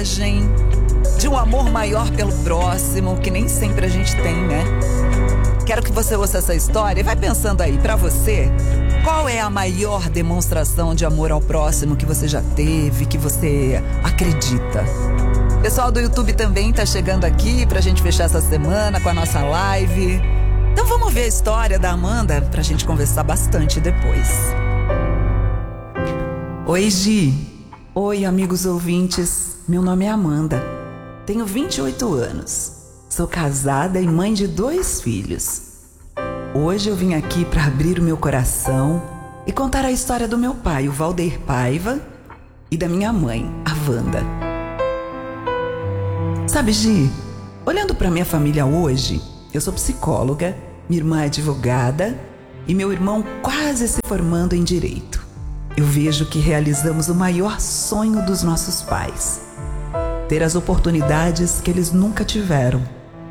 De um amor maior pelo próximo, que nem sempre a gente tem, né? Quero que você ouça essa história e vai pensando aí, pra você, qual é a maior demonstração de amor ao próximo que você já teve, que você acredita? Pessoal do YouTube também tá chegando aqui pra gente fechar essa semana com a nossa live. Então vamos ver a história da Amanda pra gente conversar bastante depois. Oi, Gi. Oi, amigos ouvintes. Meu nome é Amanda. Tenho 28 anos. Sou casada e mãe de 2 filhos. Hoje eu vim aqui para abrir o meu coração e contar a história do meu pai, o Valdeir Paiva, e da minha mãe, a Wanda. Sabe, Gi, olhando para minha família hoje, eu sou psicóloga, minha irmã é advogada e meu irmão quase se formando em direito. Eu vejo que realizamos o maior sonho dos nossos pais: ter as oportunidades que eles nunca tiveram.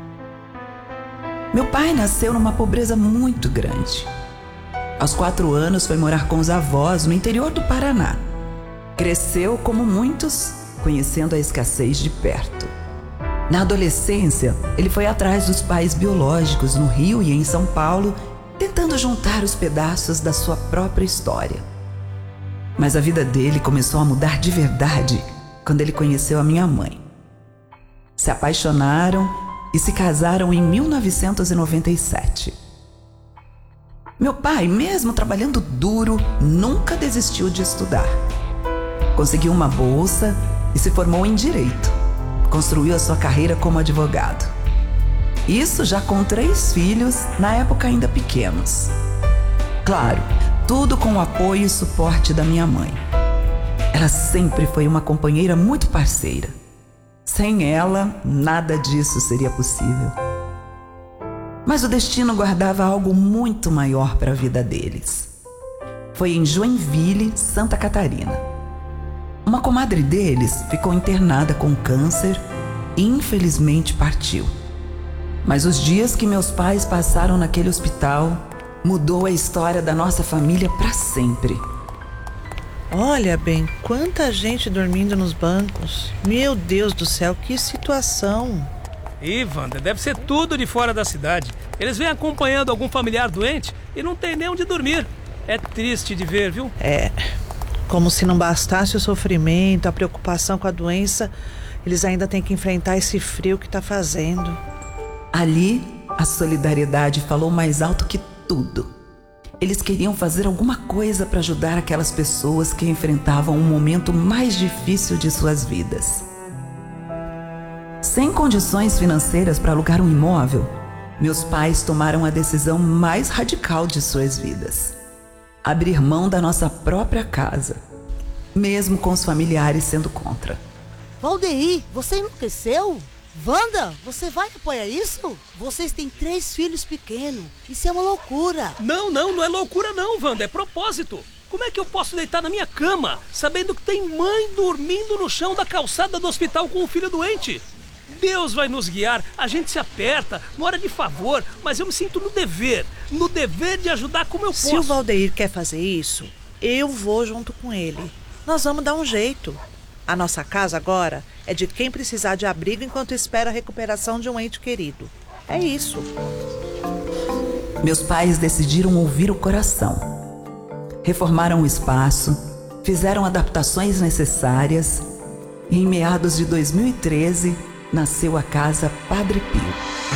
Meu pai nasceu numa pobreza muito grande. Aos 4 anos foi morar com os avós no interior do Paraná. Cresceu, como muitos, conhecendo a escassez de perto. Na adolescência, ele foi atrás dos pais biológicos no Rio e em São Paulo, tentando juntar os pedaços da sua própria história. Mas a vida dele começou a mudar de verdade quando ele conheceu a minha mãe. Se apaixonaram e se casaram em 1997. Meu pai, mesmo trabalhando duro, nunca desistiu de estudar. Conseguiu uma bolsa e se formou em direito. Construiu a sua carreira como advogado. Isso já com 3 filhos, na época ainda pequenos. Claro, tudo com o apoio e suporte da minha mãe. Ela sempre foi uma companheira muito parceira. Sem ela, nada disso seria possível. Mas o destino guardava algo muito maior para a vida deles. Foi em Joinville, Santa Catarina. Uma comadre deles ficou internada com câncer e infelizmente partiu. Mas os dias que meus pais passaram naquele hospital mudou a história da nossa família para sempre. Olha bem, quanta gente dormindo nos bancos. Meu Deus do céu, que situação. Ih, Wanda, deve ser tudo de fora da cidade. Eles vêm acompanhando algum familiar doente e não tem nem onde dormir. É triste de ver, viu? É, como se não bastasse o sofrimento, a preocupação com a doença, eles ainda têm que enfrentar esse frio que tá fazendo. Ali, a solidariedade falou mais alto que tudo. Eles queriam fazer alguma coisa para ajudar aquelas pessoas que enfrentavam um momento mais difícil de suas vidas. Sem condições financeiras para alugar um imóvel, meus pais tomaram a decisão mais radical de suas vidas: abrir mão da nossa própria casa, mesmo com os familiares sendo contra. Valdeir, você enlouqueceu? Wanda, você vai apoiar isso? Vocês têm 3 filhos pequenos. Isso é uma loucura. Não é loucura não, Wanda, é propósito. Como é que eu posso deitar na minha cama, sabendo que tem mãe dormindo no chão da calçada do hospital com um filho doente? Deus vai nos guiar, a gente se aperta, mora de favor, mas eu me sinto no dever de ajudar como eu posso. Se o Valdeir quer fazer isso, eu vou junto com ele. Nós vamos dar um jeito. A nossa casa agora é de quem precisar de abrigo enquanto espera a recuperação de um ente querido. É isso. Meus pais decidiram ouvir o coração. Reformaram o espaço, fizeram adaptações necessárias e em meados de 2013 nasceu a Casa Padre Pio.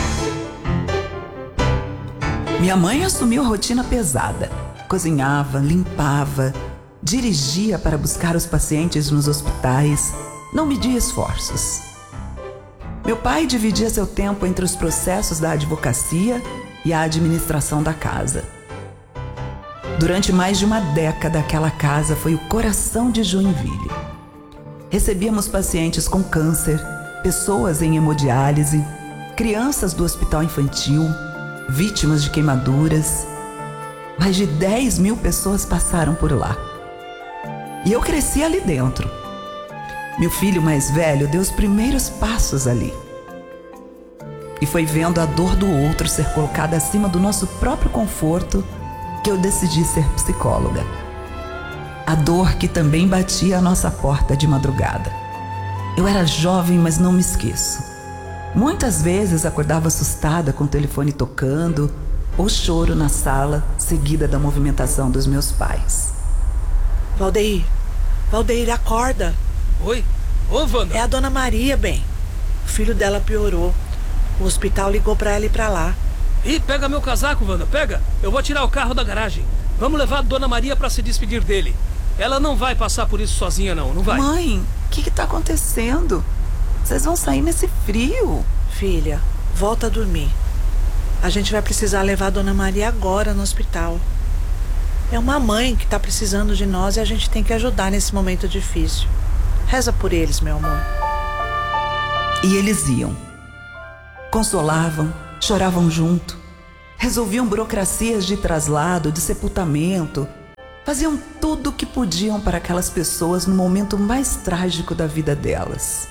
Minha mãe assumiu a rotina pesada. Cozinhava, limpava, dirigia para buscar os pacientes nos hospitais, não media esforços. Meu pai dividia seu tempo entre os processos da advocacia e a administração da casa. Durante mais de uma década, aquela casa foi o coração de Joinville. Recebíamos pacientes com câncer, pessoas em hemodiálise, crianças do hospital infantil, vítimas de queimaduras. Mais de 10 mil pessoas passaram por lá. E eu cresci ali dentro. Meu filho mais velho deu os primeiros passos ali. E foi vendo a dor do outro ser colocada acima do nosso próprio conforto que eu decidi ser psicóloga. A dor que também batia à nossa porta de madrugada. Eu era jovem, mas não me esqueço. Muitas vezes acordava assustada com o telefone tocando ou choro na sala, seguida da movimentação dos meus pais. Valdeir, acorda. Oi? Ô, Wanda. É a dona Maria, bem. O filho dela piorou. O hospital ligou pra ela ir pra lá. Ih, pega meu casaco, Wanda, pega. Eu vou tirar o carro da garagem. Vamos levar a dona Maria pra se despedir dele. Ela não vai passar por isso sozinha, não vai. Mãe, o que tá acontecendo? Vocês vão sair nesse frio? Filha, volta a dormir. A gente vai precisar levar a dona Maria agora no hospital. É uma mãe que tá precisando de nós e a gente tem que ajudar nesse momento difícil. Reza por eles, meu amor. E eles iam. Consolavam, choravam junto, resolviam burocracias de traslado, de sepultamento, faziam tudo o que podiam para aquelas pessoas no momento mais trágico da vida delas.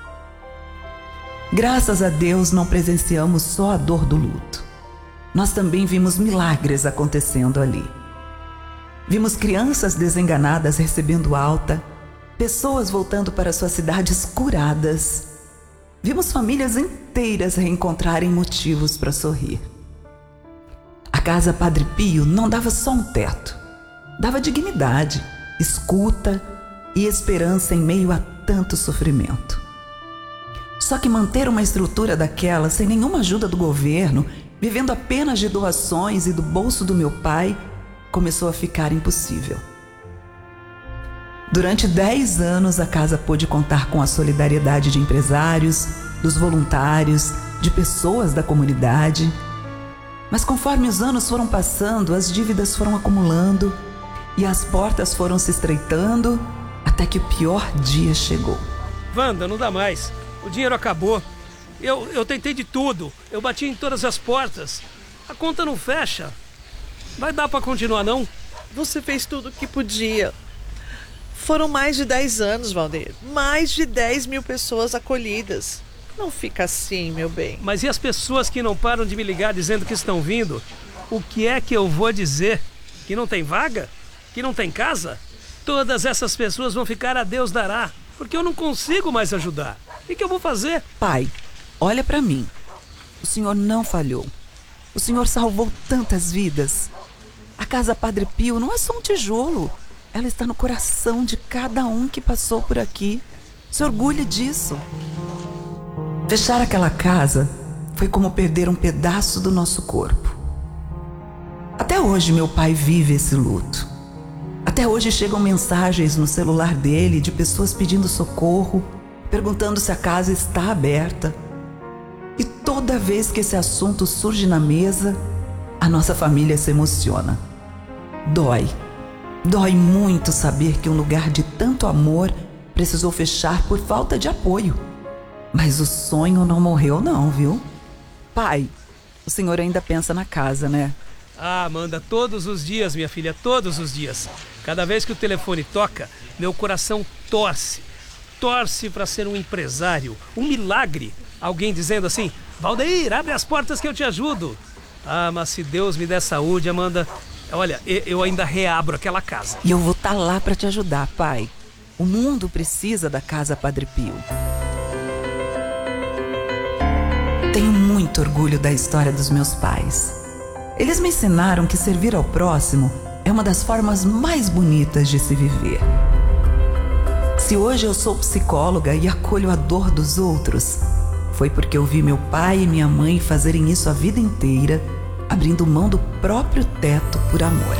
Graças a Deus não presenciamos só a dor do luto. Nós também vimos milagres acontecendo ali. Vimos crianças desenganadas recebendo alta, pessoas voltando para suas cidades curadas. Vimos famílias inteiras reencontrarem motivos para sorrir. A Casa Padre Pio não dava só um teto, dava dignidade, escuta e esperança em meio a tanto sofrimento. Só que manter uma estrutura daquela sem nenhuma ajuda do governo, vivendo apenas de doações e do bolso do meu pai, começou a ficar impossível. Durante 10 anos, a casa pôde contar com a solidariedade de empresários, dos voluntários, de pessoas da comunidade. Mas conforme os anos foram passando, as dívidas foram acumulando e as portas foram se estreitando até que o pior dia chegou. Wanda, não dá mais. O dinheiro acabou. Eu tentei de tudo. Eu bati em todas as portas. A conta não fecha. Vai dar pra continuar, não? Você fez tudo o que podia. Foram mais de 10 anos, Valdeir. Mais de 10 mil pessoas acolhidas. Não fica assim, meu bem. Mas e as pessoas que não param de me ligar dizendo que estão vindo? O que é que eu vou dizer? Que não tem vaga? Que não tem casa? Todas essas pessoas vão ficar a Deus dará, porque eu não consigo mais ajudar. O que eu vou fazer? Pai, olha pra mim. O senhor não falhou. O senhor salvou tantas vidas. A Casa Padre Pio não é só um tijolo. Ela está no coração de cada um que passou por aqui. Se orgulhe disso. Fechar aquela casa foi como perder um pedaço do nosso corpo. Até hoje meu pai vive esse luto. Até hoje chegam mensagens no celular dele de pessoas pedindo socorro, perguntando se a casa está aberta. E toda vez que esse assunto surge na mesa, a nossa família se emociona. Dói. Dói muito saber que um lugar de tanto amor precisou fechar por falta de apoio. Mas o sonho não morreu não, viu? Pai, o senhor ainda pensa na casa, né? Ah, Amanda, todos os dias, minha filha, todos os dias. Cada vez que o telefone toca, meu coração torce. Torce para ser um empresário, um milagre. Alguém dizendo assim, Valdeir, abre as portas que eu te ajudo. Ah, mas se Deus me der saúde, Amanda, olha, eu ainda reabro aquela casa. E eu vou estar lá para te ajudar, pai. O mundo precisa da Casa Padre Pio. Tenho muito orgulho da história dos meus pais. Eles me ensinaram que servir ao próximo é uma das formas mais bonitas de se viver. Se hoje eu sou psicóloga e acolho a dor dos outros, foi porque eu vi meu pai e minha mãe fazerem isso a vida inteira, abrindo mão do próprio teto por amor.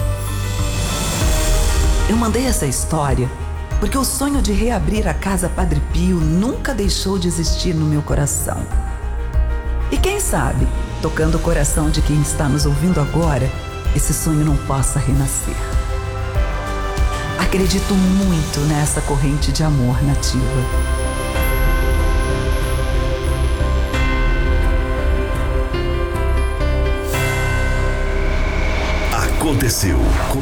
Eu mandei essa história porque o sonho de reabrir a Casa Padre Pio nunca deixou de existir no meu coração. E quem sabe, tocando o coração de quem está nos ouvindo agora, esse sonho não possa renascer. Acredito muito nessa corrente de amor nativa. Aconteceu com